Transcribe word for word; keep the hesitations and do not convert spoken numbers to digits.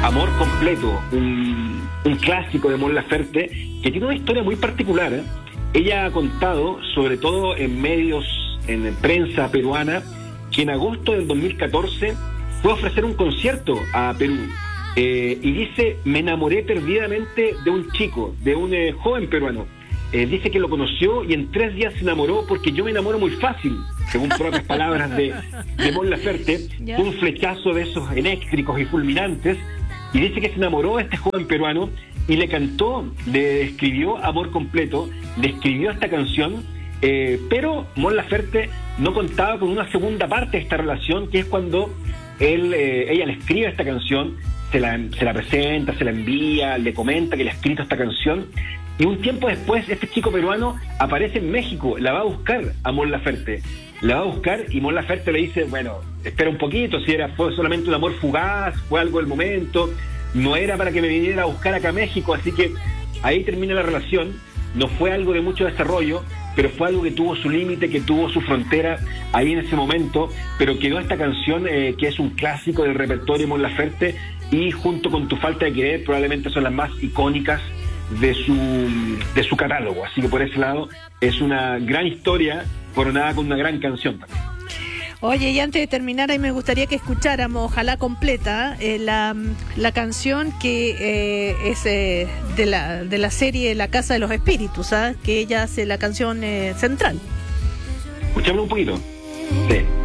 Amor Completo, un, un clásico de Mon Laferte, que tiene una historia muy particular, ¿eh? Ella ha contado, sobre todo en medios, en prensa peruana, que en agosto del dos mil catorce fue a ofrecer un concierto a Perú. Eh, y dice, me enamoré perdidamente de un chico, de un eh, joven peruano. Eh, dice que lo conoció y en tres días se enamoró porque yo me enamoro muy fácil, según propias palabras de, de Mon Laferte. ¿Ya? Fue un flechazo de esos eléctricos y fulminantes. Y dice que se enamoró de este joven peruano y le cantó, le escribió Amor Completo, le escribió esta canción, eh, pero Mon Laferte no contaba con una segunda parte de esta relación, que es cuando él, eh, ella le escribe esta canción, se la, se la presenta, se la envía, le comenta que le ha escrito esta canción, y un tiempo después este chico peruano aparece en México, la va a buscar a Mon Laferte, la va a buscar y Mon Laferte le dice, bueno, espera un poquito, si era fue solamente un amor fugaz, fue algo del momento, no era para que me viniera a buscar acá a México, así que ahí termina la relación. No fue algo de mucho desarrollo, pero fue algo que tuvo su límite, que tuvo su frontera ahí en ese momento, pero quedó esta canción eh, que es un clásico del repertorio Mon Laferte, y junto con Tu Falta de Querer probablemente son las más icónicas de su de su catálogo, así que por ese lado es una gran historia coronada con una gran canción también. Oye, y antes de terminar, ahí me gustaría que escucháramos, ojalá completa, eh, la, la canción que eh, es eh, de la de la serie La Casa de los Espíritus, ¿ah? Que ella hace la canción eh, central. Escuchémoslo un poquito. Sí.